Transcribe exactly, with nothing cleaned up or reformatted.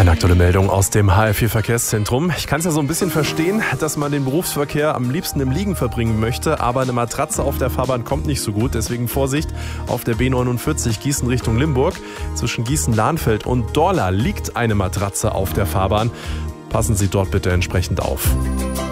Eine aktuelle Meldung aus dem H R vier Verkehrszentrum. Ich kann es ja so ein bisschen verstehen, dass man den Berufsverkehr am liebsten im Liegen verbringen möchte, aber eine Matratze auf der Fahrbahn kommt nicht so gut. Deswegen Vorsicht auf der B neunundvierzig Gießen Richtung Limburg. Zwischen Gießen-Lahnfeld und Dorla liegt eine Matratze auf der Fahrbahn. Passen Sie dort bitte entsprechend auf.